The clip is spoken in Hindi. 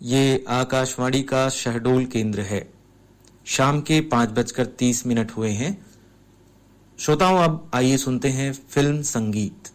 ये आकाशवाणी का शहडोल केंद्र है। शाम के 5:30 हुए हैं। श्रोताओं, अब आइए सुनते हैं फिल्म संगीत।